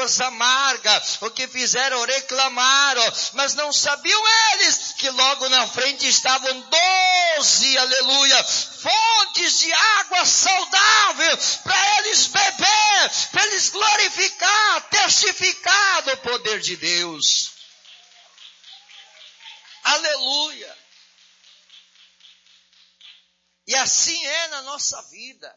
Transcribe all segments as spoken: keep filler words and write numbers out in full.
águas amargas, o que fizeram reclamaram, mas não sabiam eles que logo na frente estavam doze, aleluia, fontes de água saudável para eles beber, para eles glorificar, testificar do poder de Deus. Aleluia. E assim é na nossa vida.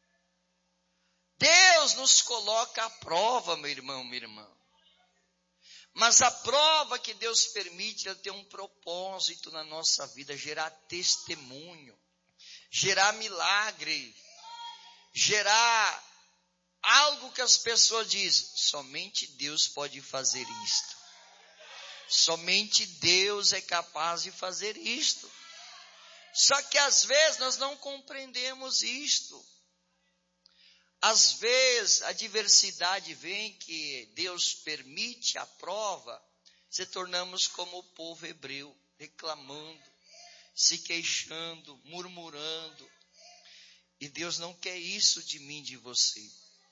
Deus nos coloca à prova, meu irmão, minha irmã. Mas a prova que Deus permite, ela tem um propósito na nossa vida, gerar testemunho, gerar milagre, gerar algo que as pessoas dizem, somente Deus pode fazer isto. Somente Deus é capaz de fazer isto. Só que às vezes nós não compreendemos isto. Às vezes a adversidade vem que Deus permite a prova, se tornamos como o povo hebreu, reclamando, se queixando, murmurando. E Deus não quer isso de mim, de você.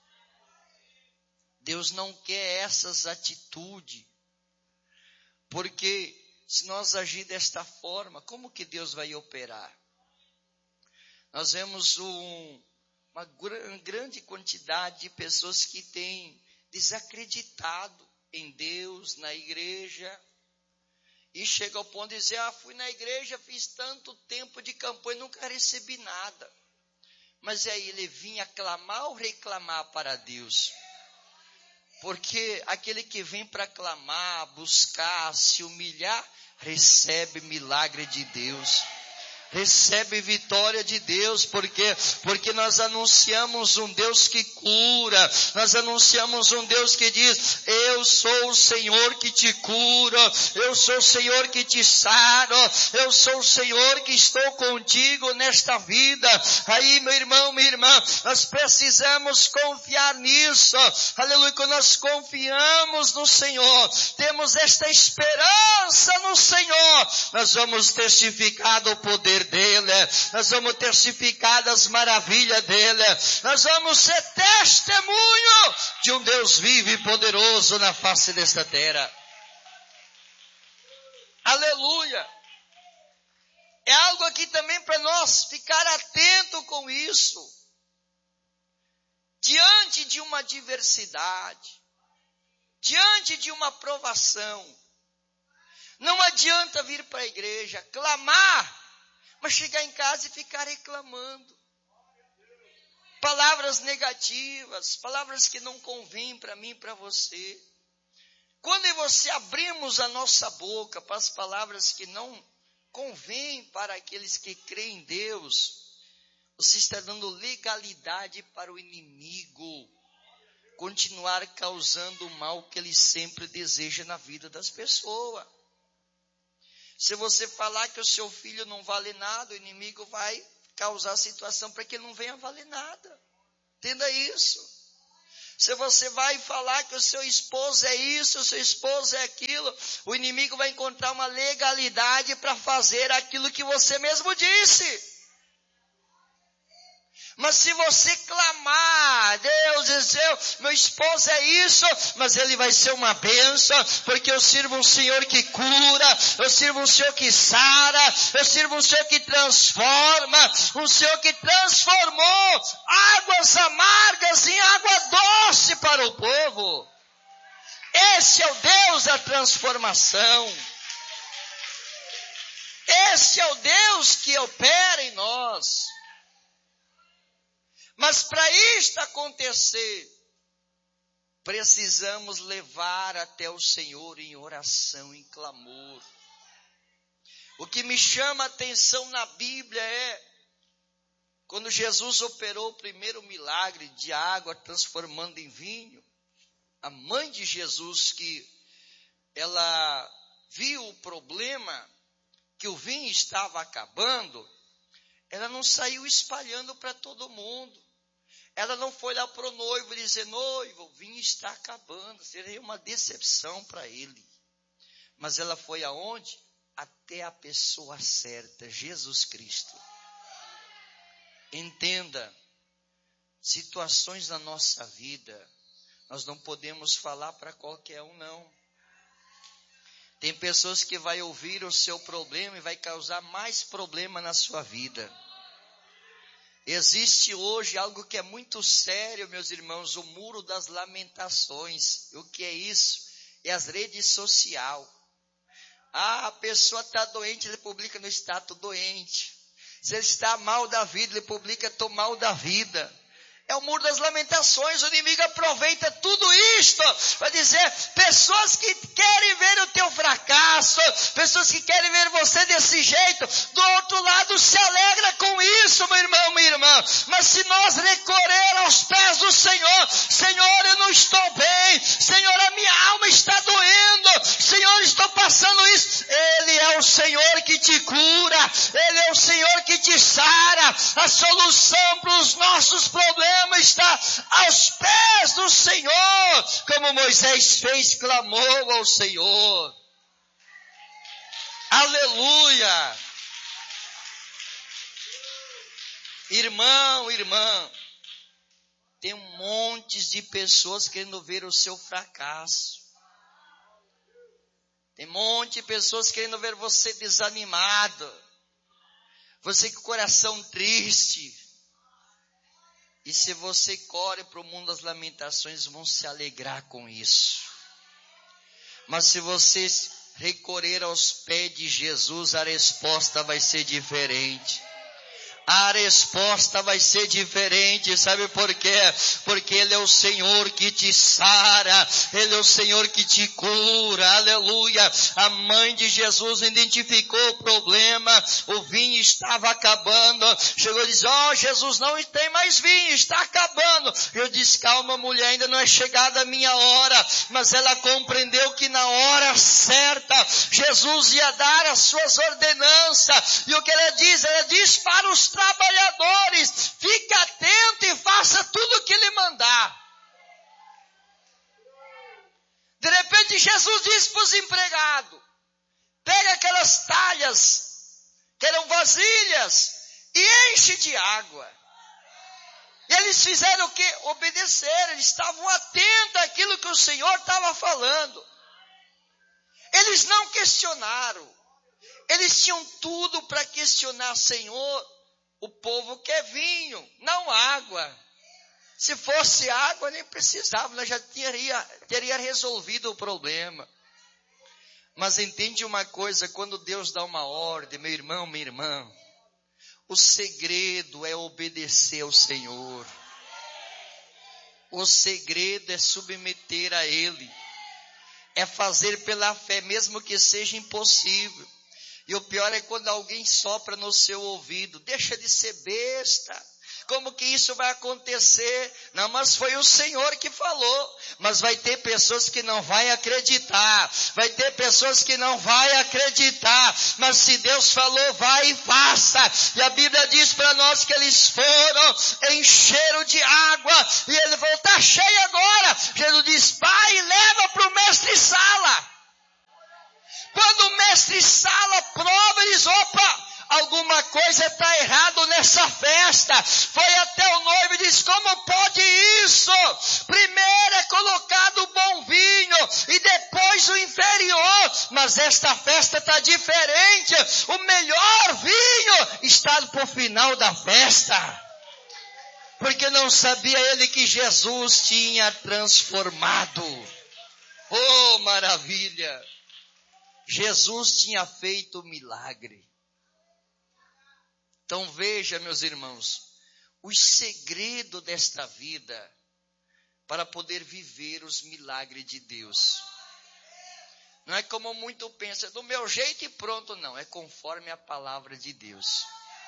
Deus não quer essas atitudes. Porque se nós agir desta forma, como que Deus vai operar? Nós vemos um, uma gr- grande quantidade de pessoas que têm desacreditado em Deus, na igreja, e chega ao ponto de dizer, ah, fui na igreja, fiz tanto tempo de campanha, nunca recebi nada. Mas aí ele vinha clamar ou reclamar para Deus? Porque aquele que vem para clamar, buscar, se humilhar, recebe milagre de Deus. Recebe vitória de Deus, porque porque nós anunciamos um Deus que cura, nós anunciamos um Deus que diz, eu sou o Senhor que te cura, eu sou o Senhor que te sara, eu sou o Senhor que estou contigo nesta vida. Aí, meu irmão, minha irmã, nós precisamos confiar nisso, aleluia. Quando nós confiamos no Senhor, temos esta esperança no Senhor, nós vamos testificar do poder dele, nós vamos testificar das maravilhas dele, nós vamos ser testemunho de um Deus vivo e poderoso na face desta terra. Aleluia. É algo aqui também para nós ficar atento com isso. Diante de uma adversidade, diante de uma provação, não adianta vir para a igreja, clamar, mas chegar em casa e ficar reclamando. Palavras negativas, palavras que não convêm para mim e para você. Quando eu e você abrimos a nossa boca para as palavras que não convêm para aqueles que creem em Deus, você está dando legalidade para o inimigo continuar causando o mal que ele sempre deseja na vida das pessoas. Se você falar que o seu filho não vale nada, o inimigo vai causar a situação para que ele não venha valer nada. Entenda isso. Se você vai falar que o seu esposo é isso, o seu esposo é aquilo, o inimigo vai encontrar uma legalidade para fazer aquilo que você mesmo disse. Mas se você clamar, Deus dizeu, meu esposo é isso, mas ele vai ser uma bênção, porque eu sirvo um Senhor que cura, eu sirvo um Senhor que sara, eu sirvo um Senhor que transforma, um Senhor que transformou águas amargas em água doce para o povo. Esse é o Deus da transformação. Esse é o Deus que opera em nós. Mas para isto acontecer, precisamos levar até o Senhor em oração, em clamor. O que me chama a atenção na Bíblia é, quando Jesus operou o primeiro milagre de água transformando em vinho, a mãe de Jesus, que ela viu o problema, que o vinho estava acabando, ela não saiu espalhando para todo mundo. Ela não foi lá para o noivo dizer, noivo, o vinho está acabando, seria uma decepção para ele. Mas ela foi aonde? Até a pessoa certa, Jesus Cristo. Entenda, situações na nossa vida Nós não podemos falar para qualquer um, não. Tem pessoas que vai ouvir o seu problema e vai causar mais problema na sua vida. Existe hoje algo que é muito sério, meus irmãos, o muro das lamentações. O que é isso? É as redes sociais. Ah, a pessoa está doente, ele publica no status doente. Se ele está mal da vida, ele publica estou mal da vida. É o muro das lamentações. O inimigo aproveita tudo isto para dizer, pessoas que querem ver o teu fracasso, pessoas que querem ver você desse jeito, do outro lado se alegra com isso, meu irmão, minha irmã. Mas se nós recorrer aos pés do Senhor, Senhor, eu não estou bem, Senhor, a minha alma está doendo, Senhor, estou passando isso. Ele é o Senhor que te cura, Ele é o Senhor que te sara. A solução para os nossos problemas está aos pés do Senhor, como Moisés fez, clamou ao Senhor. Aleluia! Irmão, irmã, tem um monte de pessoas querendo ver o seu fracasso. Tem um monte de pessoas querendo ver você desanimado, você com o coração triste. E se você corre para o mundo das lamentações, vão se alegrar com isso. Mas se você recorrer aos pés de Jesus, a resposta vai ser diferente. A resposta vai ser diferente, sabe por quê? Porque Ele é o Senhor que te sara, Ele é o Senhor que te cura, aleluia. A mãe de Jesus identificou o problema, o vinho estava acabando, chegou e disse, ó, oh, Jesus, não tem mais vinho, está acabando. Eu disse, calma mulher, ainda não é chegada a minha hora, mas ela compreendeu que na hora certa, Jesus ia dar as suas ordenanças, e o que ela diz? Ela diz para os trabalhadores, fique atento e faça tudo o que Ele mandar. De repente Jesus disse para os empregados, pega aquelas talhas, que eram vasilhas, e enche de água. E eles fizeram o quê? Obedeceram, eles estavam atentos àquilo que o Senhor estava falando. Eles não questionaram, eles tinham tudo para questionar, Senhor, o povo quer vinho, não água. Se fosse água, nem precisava, nós já teria, teria resolvido o problema. Mas entende uma coisa, quando Deus dá uma ordem, meu irmão, minha irmã, o segredo é obedecer ao Senhor. O segredo é submeter a Ele. É fazer pela fé, mesmo que seja impossível. E o pior é quando alguém sopra no seu ouvido, deixa de ser besta. Como que isso vai acontecer? Não, mas foi o Senhor que falou. Mas vai ter pessoas que não vai acreditar. Vai ter pessoas que não vai acreditar. Mas se Deus falou, vai e faça. E a Bíblia diz para nós que eles foram, encheram de água. E ele falou, está cheio agora. Jesus diz, pai, leva para o mestre-sala. Quando o mestre-sala prova, ele diz, opa, alguma coisa está errado nessa festa. Foi até o noivo e diz, como pode isso? Primeiro é colocado o bom vinho e depois o inferior. Mas esta festa está diferente. O melhor vinho está para o final da festa. Porque não sabia ele que Jesus tinha transformado. Oh, maravilha! Jesus tinha feito milagre. Então veja, meus irmãos, o segredo desta vida para poder viver os milagres de Deus. Não é como muito pensa, do meu jeito e pronto, não. É conforme a palavra de Deus.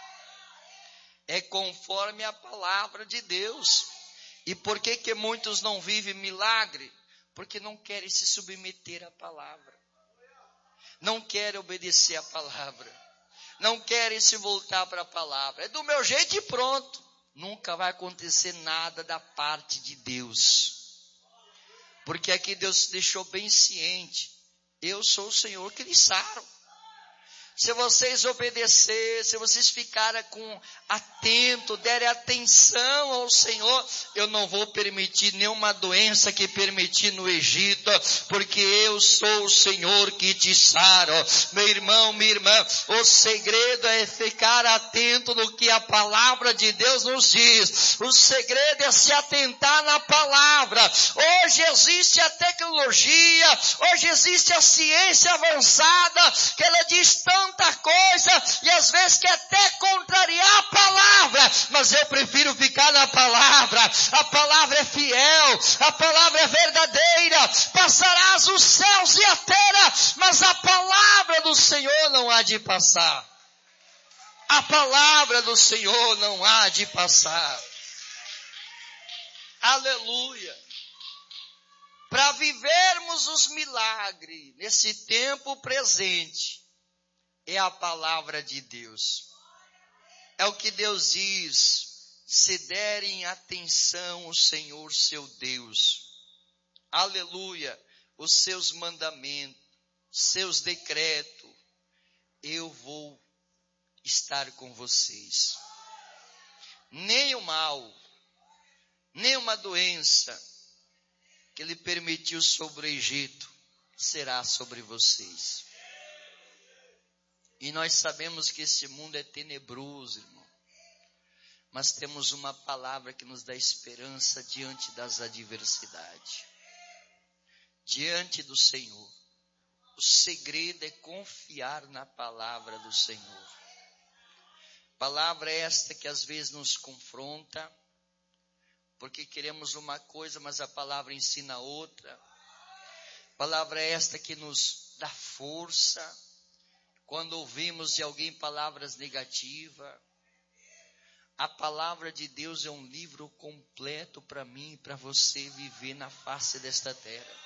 É conforme a palavra de Deus. E por que que muitos não vivem milagre? Porque não querem se submeter à palavra. Não querem obedecer à palavra. Não querem se voltar para a palavra. É do meu jeito e pronto. Nunca vai acontecer nada da parte de Deus. Porque aqui Deus deixou bem ciente. Eu sou o Senhor que lhe saro. se vocês obedecerem, se vocês ficarem com atento, derem atenção ao Senhor, eu não vou permitir nenhuma doença que permiti no Egito, porque eu sou o Senhor que te saro. Meu irmão, minha irmã, o segredo é ficar atento no que a palavra de Deus nos diz. O segredo é se atentar na palavra. Hoje existe a tecnologia, hoje existe a ciência avançada, que ela diz tanta coisa, e às vezes quer até contrariar a palavra, mas eu prefiro ficar na palavra. A palavra é fiel, a palavra é verdadeira. Passarás os céus e a terra, mas a palavra do Senhor não há de passar. A palavra do Senhor não há de passar. Aleluia. Para vivermos os milagres nesse tempo presente, é a palavra de Deus. É o que Deus diz: se derem atenção ao Senhor seu Deus, aleluia, os seus mandamentos, seus decretos, eu vou estar com vocês. Nem o mal, nem uma doença que Ele permitiu sobre o Egito será sobre vocês. E nós sabemos que esse mundo é tenebroso, irmão. Mas temos uma palavra que nos dá esperança diante das adversidades. Diante do Senhor. O segredo é confiar na palavra do Senhor. Palavra esta que às vezes nos confronta, porque queremos uma coisa, mas a palavra ensina outra. Palavra esta que nos dá força, quando ouvimos de alguém palavras negativas. A palavra de Deus é um livro completo para mim e para você viver na face desta terra.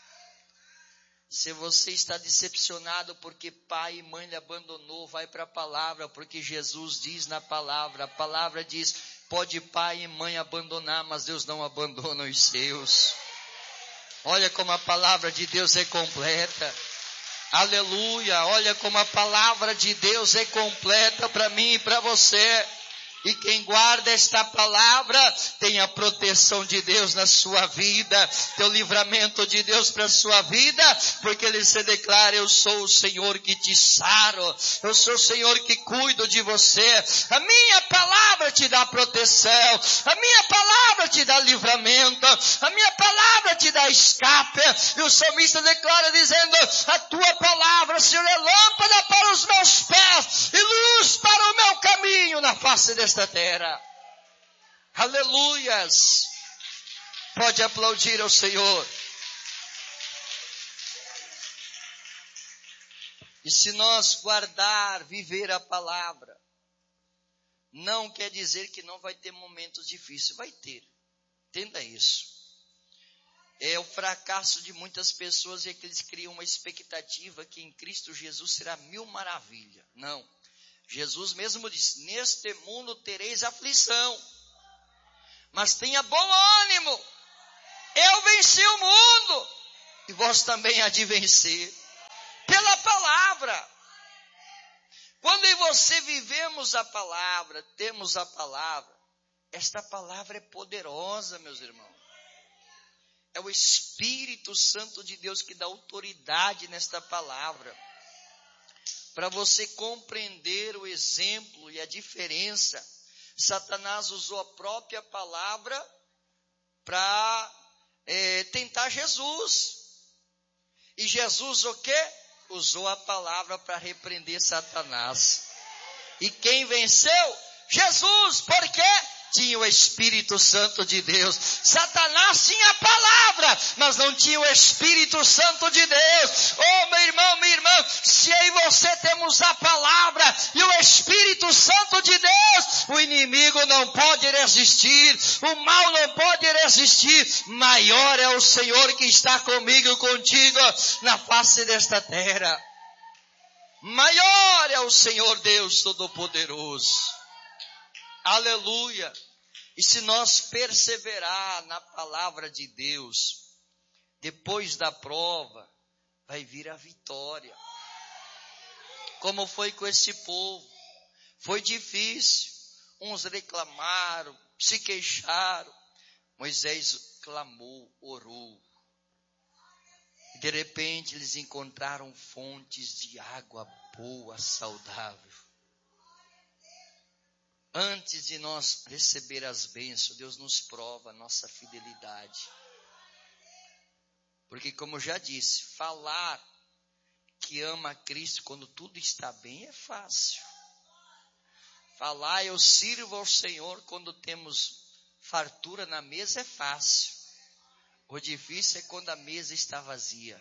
Se você está decepcionado porque pai e mãe lhe abandonou, vai para a palavra, porque Jesus diz na palavra, a palavra diz, pode pai e mãe abandonar, mas Deus não abandona os seus. Olha como a palavra de Deus é completa. Aleluia, olha como a palavra de Deus é completa para mim e para você. E quem guarda esta palavra tem a proteção de Deus na sua vida, tem o livramento de Deus para a sua vida, porque Ele se declara, eu sou o Senhor que te saro, eu sou o Senhor que cuido de você. A minha palavra te dá proteção, a minha palavra te dá livramento, a minha palavra te dá escape. E o salmista declara dizendo, a tua palavra, Senhor, é lâmpada para os meus pés e luz para o meu caminho na face desta esta terra. Aleluias. Pode aplaudir ao Senhor. E se nós guardar, viver a palavra, não quer dizer que não vai ter momentos difíceis. Vai ter. Entenda isso. É o fracasso de muitas pessoas é que eles criam uma expectativa que em Cristo Jesus será mil maravilhas. Não. Jesus mesmo disse, neste mundo tereis aflição, mas tenha bom ânimo, eu venci o mundo, e vós também há de vencer, pela palavra. Quando eu e você vivemos a palavra, temos a palavra, esta palavra é poderosa, meus irmãos. É o Espírito Santo de Deus que dá autoridade nesta palavra. Para você compreender o exemplo e a diferença, Satanás usou a própria palavra para é, tentar Jesus. E Jesus o quê? Usou a palavra para repreender Satanás. E quem venceu? Jesus. Por quê? Tinha o Espírito Santo de Deus. Satanás tinha a palavra, mas não tinha o Espírito Santo de Deus. Oh, meu irmão, minha irmã, se eu e você temos a palavra e o Espírito Santo de Deus, o inimigo não pode resistir, o mal não pode resistir. Maior é o Senhor que está comigo e contigo na face desta terra. Maior é o Senhor Deus Todo-Poderoso. Aleluia. E se nós perseverar na palavra de Deus, depois da prova, vai vir a vitória. como foi com esse povo. Foi difícil, uns reclamaram, se queixaram. Moisés clamou, orou. De repente eles encontraram fontes de água boa, saudável. Antes de nós receber as bênçãos, Deus nos prova a nossa fidelidade. Porque, como eu já disse, falar que ama a Cristo quando tudo está bem é fácil. Falar eu sirvo ao Senhor quando temos fartura na mesa é fácil. O difícil é quando a mesa está vazia.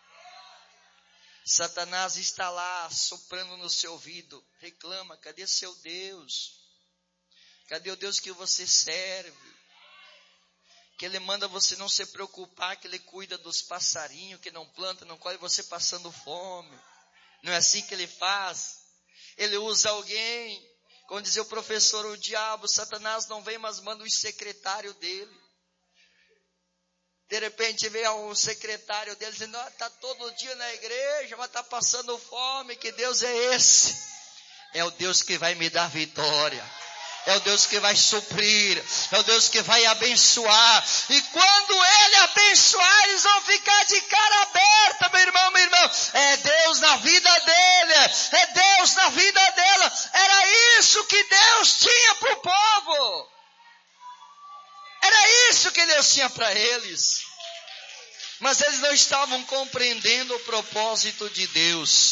Satanás está lá soprando no seu ouvido, reclama, cadê seu Deus? Cadê o Deus que você serve? Que Ele manda você não se preocupar, que Ele cuida dos passarinhos, que não planta, não colhe, você passando fome. Não é assim que Ele faz. Ele usa alguém, como dizia o professor, o diabo, Satanás não vem, mas manda o secretário dele. De repente vem um secretário dele dizendo, está todo dia na igreja, mas está passando fome, que Deus é esse? É o Deus que vai me dar vitória. É o Deus que vai suprir, é o Deus que vai abençoar. E quando Ele abençoar, eles vão ficar de cara aberta, meu irmão, meu irmão. É Deus na vida dele, é Deus na vida dela. Era isso que Deus tinha para o povo. Era isso que Deus tinha para eles. Mas eles não estavam compreendendo o propósito de Deus.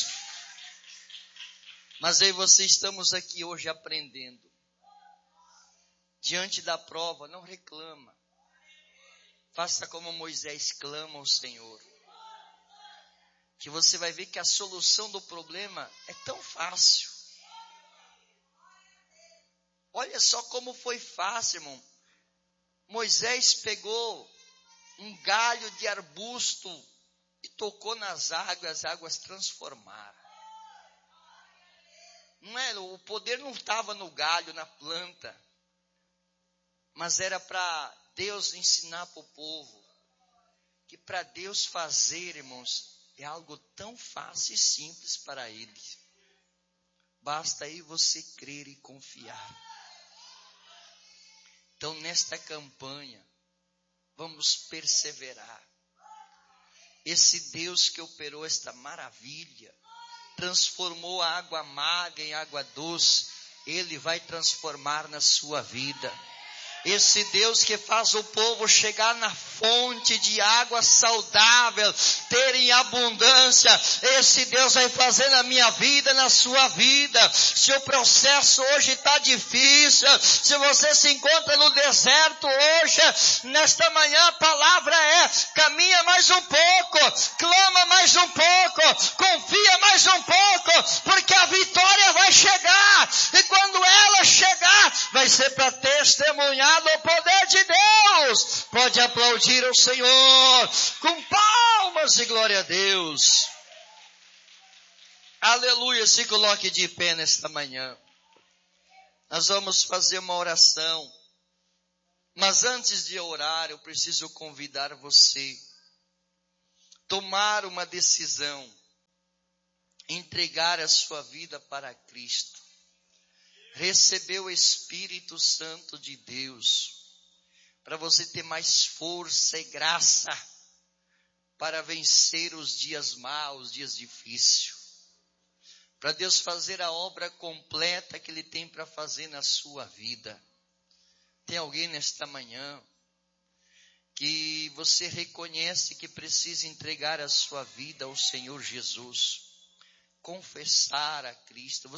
Mas eu e você estamos aqui hoje aprendendo. Diante da prova, não reclama. Faça como Moisés clama ao Senhor. Que você vai ver que a solução do problema é tão fácil. Olha só como foi fácil, irmão. Moisés pegou um galho de arbusto e tocou nas águas, as águas transformaram. Não é, o poder não estava no galho, na planta. Mas era para Deus ensinar para o povo que para Deus fazer, irmãos, é algo tão fácil e simples para Ele. Basta aí você crer e confiar. Então, nesta campanha, vamos perseverar. Esse Deus que operou esta maravilha, transformou a água amarga em água doce, Ele vai transformar na sua vida. Esse Deus que faz o povo chegar na fonte de água saudável, ter em abundância, esse Deus vai fazer na minha vida, na sua vida. Se o processo hoje está difícil, se você se encontra no deserto hoje, nesta manhã a palavra é, caminha mais um pouco, clama mais um pouco, confia mais um pouco, porque a vitória vai chegar, e quando ela chegar, vai ser para testemunhar o poder de Deus. Pode aplaudir o Senhor com palmas e glória a Deus. Aleluia. Se coloque de pé nesta manhã. Nós vamos fazer uma oração, mas antes de orar eu preciso convidar você a tomar uma decisão, entregar a sua vida para Cristo, receber o Espírito Santo de Deus, para você ter mais força e graça para vencer os dias maus, os dias difíceis. Para Deus fazer a obra completa que Ele tem para fazer na sua vida. Tem alguém nesta manhã que você reconhece que precisa entregar a sua vida ao Senhor Jesus, confessar a Cristo.